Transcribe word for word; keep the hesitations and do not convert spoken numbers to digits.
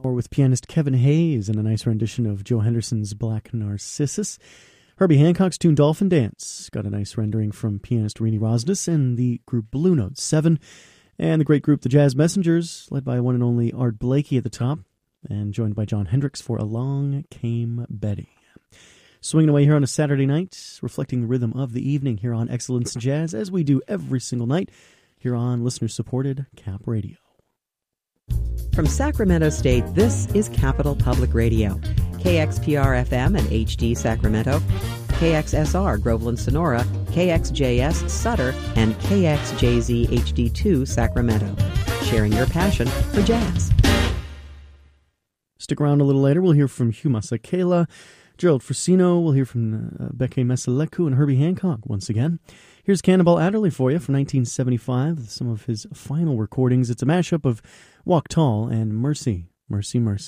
Or with pianist Kevin Hayes in a nice rendition of Joe Henderson's Black Narcissus. Herbie Hancock's tune Dolphin Dance got a nice rendering from pianist Rini Rosnes and the group Blue Note seven. And the great group The Jazz Messengers, led by one and only Art Blakey at the top, and joined by John Hendricks for Along Came Betty. Swinging away here on a Saturday night, reflecting the rhythm of the evening here on Excellence Jazz, as we do every single night here on listener-supported Cap Radio. From Sacramento State, this is Capital Public Radio. K X P R F M and H D Sacramento, K X S R Groveland Sonora, K X J S Sutter, and K X J Z H D two Sacramento. Sharing your passion for jazz. Stick around a little later. We'll hear from Hugh Masekela, Gerald Frosino. We'll hear from uh, Beke Meseleku and Herbie Hancock once again. Here's Cannonball Adderley for you from nineteen seventy-five, some of his final recordings. It's a mashup of Walk Tall and Mercy, Mercy, Mercy.